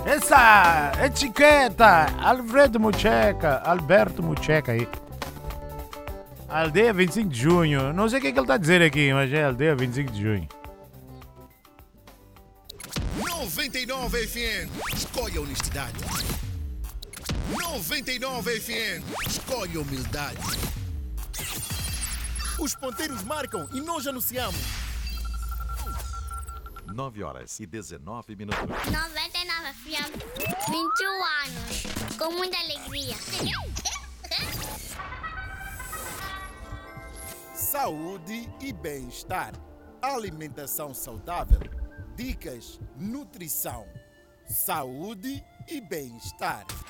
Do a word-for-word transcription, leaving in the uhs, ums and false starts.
Essa etiqueta, Alfredo Mucheca, Alberto Mucheca aí. Aldeia vinte e cinco de junho. Não sei o que, é que ele está a dizer aqui, mas é Aldeia vinte e cinco de junho. noventa e nove F M, escolhe a honestidade. noventa e nove F M, escolhe a humildade. Os ponteiros marcam e nós anunciamos. nove horas e dezenove minutos. noventa e nove F M, vinte e um anos, com muita alegria. Saúde e bem-estar. Alimentação saudável. Dicas, nutrição. Saúde e bem-estar.